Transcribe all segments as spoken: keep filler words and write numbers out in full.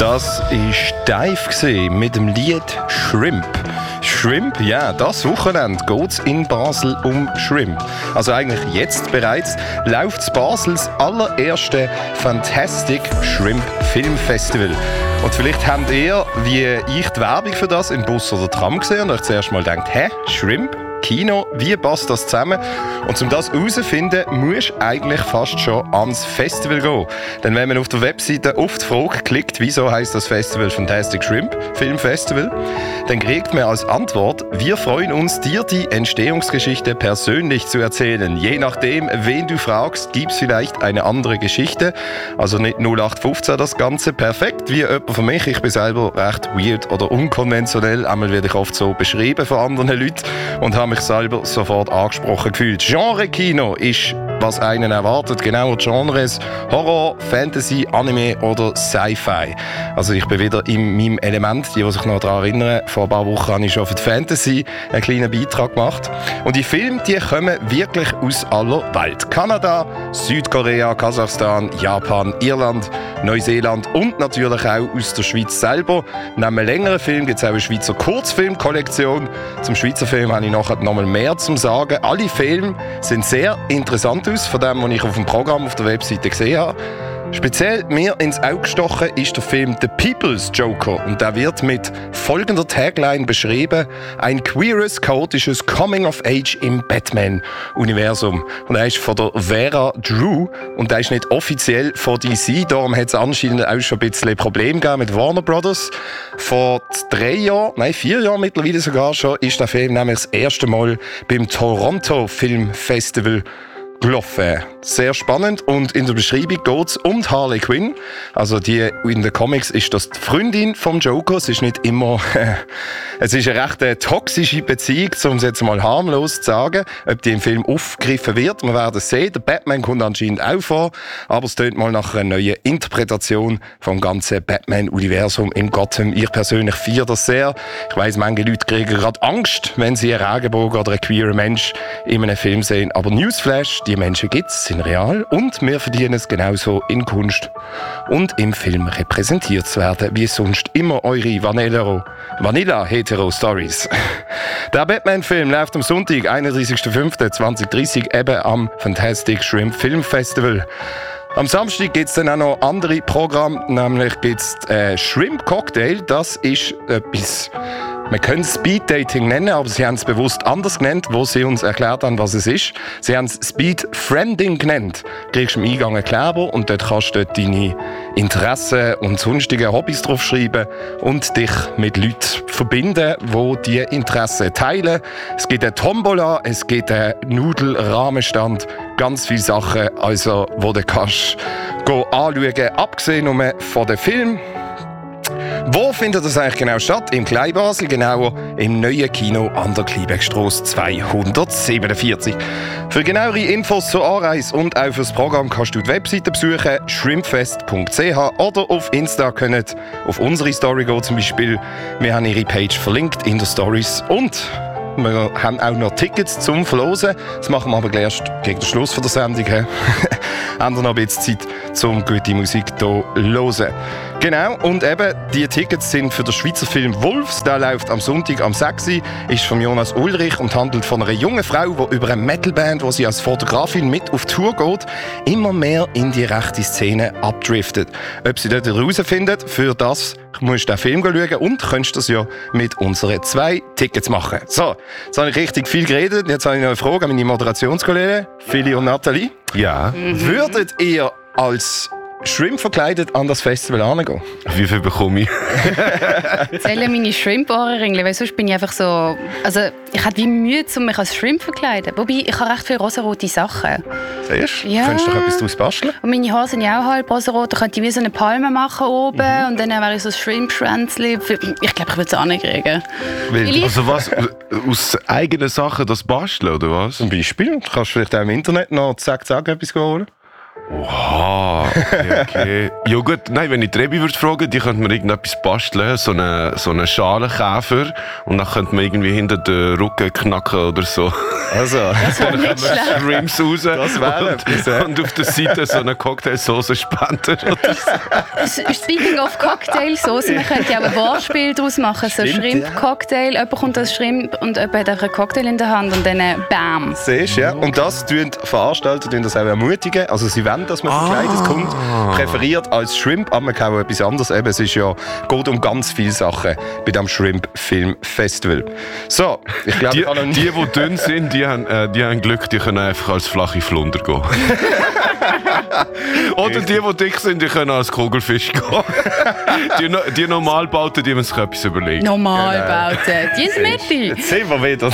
Das war Dive mit dem Lied «Shrimp». Shrimp, ja, das Wochenende geht es in Basel um Shrimp. Also eigentlich jetzt bereits läuft in Basels allererste Fantastic Shrimp Film Festival. Und vielleicht habt ihr, wie ich, die Werbung für das im Bus oder Tram gesehen und euch zuerst mal denkt, hä, Shrimp? Kino, wie passt das zusammen? Und um das herauszufinden, musst du eigentlich fast schon ans Festival gehen. Denn wenn man auf der Webseite auf die Frage klickt, wieso heisst das Festival Fantastic Shrimp Film Festival, dann kriegt man als Antwort, wir freuen uns, dir die Entstehungsgeschichte persönlich zu erzählen. Je nachdem, wen du fragst, gibt es vielleicht eine andere Geschichte. Also nicht null acht fünfzehn das Ganze, perfekt, wie jemand von mich. Ich bin selber recht weird oder unkonventionell. Einmal werde ich oft so beschrieben von anderen Leuten und habe mich selber sofort angesprochen gefühlt. Genre-Kino ist, was einen erwartet, genauer Genres Horror, Fantasy, Anime oder Sci-Fi. Also ich bin wieder in meinem Element. Die, die sich noch daran erinnern, vor ein paar Wochen habe ich schon für die Fantasy einen kleinen Beitrag gemacht. Und die Filme, die kommen wirklich aus aller Welt. Kanada, Südkorea, Kasachstan, Japan, Irland, Neuseeland und natürlich auch aus der Schweiz selber. Neben einem längeren Film gibt es auch eine Schweizer Kurzfilmkollektion. Zum Schweizer Film habe ich nachher noch mal mehr zu sagen. Alle Filme sind sehr interessant aus, von dem, was ich auf dem Programm auf der Webseite gesehen habe. Speziell mir ins Auge gestochen ist der Film «The People's Joker» und der wird mit folgender Tagline beschrieben: ein queeres, chaotisches Coming-of-Age im Batman-Universum. Und er ist von der Vera Drew und er ist nicht offiziell von D C, darum hat es anscheinend auch schon ein bisschen Probleme gegeben mit Warner Brothers. Vor drei Jahren, nein vier Jahren mittlerweile sogar schon, ist der Film nämlich das erste Mal beim Toronto Film Festival gelaufen. Sehr spannend und in der Beschreibung geht es um Harley Quinn. Also die in den Comics ist das die Freundin vom Joker. Es ist nicht immer... es ist eine recht äh, toxische Beziehung, um es jetzt mal harmlos zu sagen. Ob die im Film aufgegriffen wird, wir werden es sehen. Der Batman kommt anscheinend auch vor, aber es tönt mal nach einer neuen Interpretation vom ganzen Batman-Universum in Gotham. Ich persönlich feiere das sehr. Ich weiss, manche Leute kriegen gerade Angst, wenn sie einen Regenbogen oder einen queeren Mensch in einem Film sehen. Aber Newsflash, die Menschen gibt es, sind real und wir verdienen es genauso in Kunst und im Film repräsentiert zu werden, wie sonst immer eure Vanilla, Vanilla Hetero Stories. Der Batman-Film läuft am Sonntag, einunddreißigster fünfter zweitausenddreißig, eben am Fantastic Shrimp Film Festival. Am Samstag gibt es dann auch noch andere Programme, nämlich gibt es äh, Shrimp Cocktail. Das ist etwas... Wir können es Speed Dating nennen, aber sie haben es bewusst anders genannt, wo sie uns erklärt haben, was es ist. Sie haben es Speed Friending genannt. Du kriegst im Eingang einen Kleber und dort kannst du dort deine Interessen und sonstige Hobbys drauf schreiben und dich mit Leuten verbinden, die diese Interessen teilen. Es gibt eine Tombola, es gibt einen Nudelrahmenstand, ganz viele Sachen, also, wo du kannst go anschauen, abgesehen nur von den Filmen. Wo findet das eigentlich genau statt? Im Kleinbasel, genauer im neuen Kino an der Kleinbeckstrasse zweihundertsiebenundvierzig. Für genauere Infos zur Anreise und auch fürs Programm kannst du die Webseite besuchen, shrimpfest punkt c h, oder auf Insta könnt auf unsere Story gehen zum Beispiel. Wir haben ihre Page verlinkt in den Stories und wir haben auch noch Tickets zum Verlosen. Das machen wir aber erst gegen den Schluss der Sendung. Haben wir noch ein bisschen Zeit, um gute Musik hier zu hören. Genau, und eben, die Tickets sind für den Schweizer Film «Wolfs». Der läuft am Sonntag am sechs Uhr, ist von Jonas Ulrich und handelt von einer jungen Frau, die über eine Metalband, wo sie als Fotografin mit auf Tour geht, immer mehr in die rechte Szene abdriftet. Ob sie dort herausfindet, für das musst du den Film schauen und könntest das ja mit unseren zwei Tickets machen. So, jetzt habe ich richtig viel geredet. Jetzt habe ich noch eine Frage an meine Moderationskollegen, Philly und Nathalie. Ja. Mhm. Würdet ihr als Shrimp verkleidet an das Festival hergehen? Wie viel bekomme ich? Zählen meine Shrimp-Ohrringe, weil sonst bin ich einfach so... Also, ich habe wie Mühe, um mich als Shrimp zu verkleiden. Wobei, ich habe recht viele rosarote Sachen. Siehst du? Ja. Könntest du doch etwas daraus basteln? Und meine Haare sind ja auch halb rosarot. Da könnte ich wie so eine Palme machen oben. Mhm. Und dann wäre ich so ein Shrimp-Schwänzli. Ich glaube, ich würde es auch nicht kriegen. Also was? Aus eigenen Sachen das basteln, oder was? Zum Beispiel. Du kannst vielleicht auch im Internet noch zack, zack etwas holen. Oha, okay, okay. Ja gut, nein, wenn ich die Rebi würde fragen, die könnte mir irgendetwas basteln, so einen so eine Schalenkäfer und dann könnte man irgendwie hinter den Rücken knacken oder so. Also, Das wäre nicht schlecht. Shrimps raus Das wäre und, etwas, ja. und auf der Seite so eine Cocktailsauce spenden oder so. Speaking of Cocktailsauce, man könnte ja auch ein Wortspiel daraus machen. So Stimmt, Shrimp-Cocktail, jemand kommt als Shrimp und jemand hat auch einen Cocktail in der Hand und dann äh, bam. siehst du, ja. Und das tun Veranstalter tun das auch ermutigen. Also sie wollen, dass man verkleidet kommt. Präferiert als Shrimp, aber man kann auch etwas anderes. Eben, es ist ja, geht um ganz viele Sachen bei dem Shrimp Film Festival. So, ich glaube, Die, ich habe noch nie... die, die dünn sind, die haben, äh, die haben Glück, die können einfach als flache Flunder gehen. Oder die, die dick sind, die können als Kugelfisch gehen. die, no- die Normalbauten, die müssen sich etwas überlegen. Normalbauten. Die in der Mitte. Jetzt sind wir wieder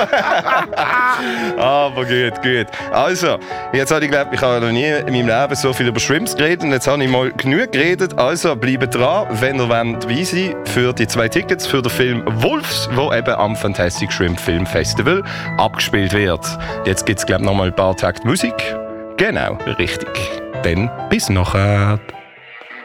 da. Aber gut, gut. Also, jetzt habe ich geglaubt, ich habe noch nie in meinem Leben so viel über Shrimps geredet und jetzt habe ich mal genug geredet. Also, bleibt dran, wenn ihr wollt dabei sein für die zwei Tickets für den Film Wolfs, wo eben am Fantastic Shrimp Film Festival abgespielt wird. Jetzt gibt es, glaube ich, noch mal ein paar Takte Musik. Genau, richtig. Dann bis nachher.